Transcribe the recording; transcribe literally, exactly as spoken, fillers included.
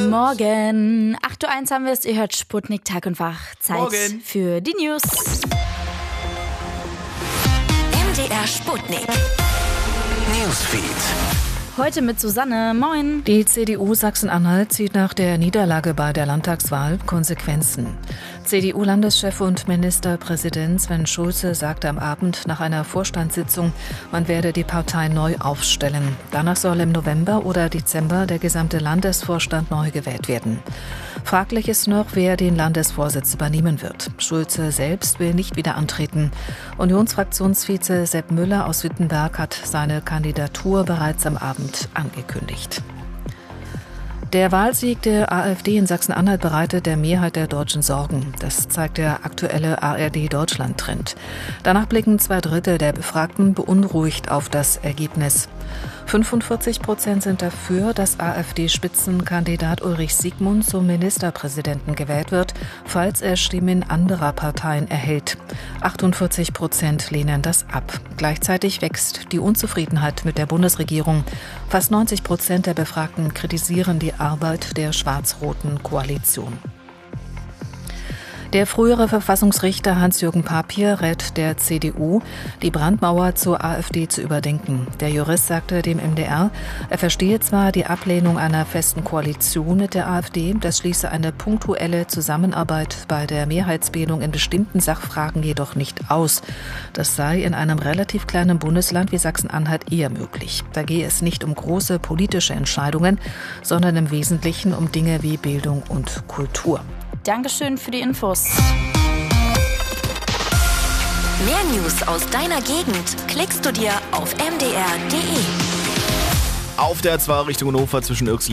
Morgen. acht Uhr eins haben wir es. Ihr hört Sputnik Tag und Wach. Zeit Morgen. für die News. M D R Sputnik. Newsfeed. Heute mit Susanne. Moin. Die C D U Sachsen-Anhalt zieht nach der Niederlage bei der Landtagswahl Konsequenzen. C D U-Landeschef und Ministerpräsident Sven Schulze sagte am Abend nach einer Vorstandssitzung, man werde die Partei neu aufstellen. Danach soll im November oder Dezember der gesamte Landesvorstand neu gewählt werden. Fraglich ist noch, wer den Landesvorsitz übernehmen wird. Schulze selbst will nicht wieder antreten. Unionsfraktionsvize Sepp Müller aus Wittenberg hat seine Kandidatur bereits am Abend angekündigt. Der Wahlsieg der AfD in Sachsen-Anhalt bereitet der Mehrheit der Deutschen Sorgen. Das zeigt der aktuelle A R D-Deutschland-Trend. Danach blicken zwei Drittel der Befragten beunruhigt auf das Ergebnis. fünfundvierzig Prozent sind dafür, dass AfD-Spitzenkandidat Ulrich Siegmund zum Ministerpräsidenten gewählt wird, falls er Stimmen anderer Parteien erhält. achtundvierzig Prozent lehnen das ab. Gleichzeitig wächst die Unzufriedenheit mit der Bundesregierung. Fast neunzig Prozent der Befragten kritisieren die Arbeit der schwarz-roten Koalition. Der frühere Verfassungsrichter Hans-Jürgen Papier rät der C D U, die Brandmauer zur AfD zu überdenken. Der Jurist sagte dem M D R, er verstehe zwar die Ablehnung einer festen Koalition mit der AfD, das schließe eine punktuelle Zusammenarbeit bei der Mehrheitsbildung in bestimmten Sachfragen jedoch nicht aus. Das sei in einem relativ kleinen Bundesland wie Sachsen-Anhalt eher möglich. Da gehe es nicht um große politische Entscheidungen, sondern im Wesentlichen um Dinge wie Bildung und Kultur. Dankeschön für die Infos. Mehr News aus deiner Gegend klickst du dir auf m d r punkt d e. Auf der A zwei Richtung Hannover zwischen Irxleben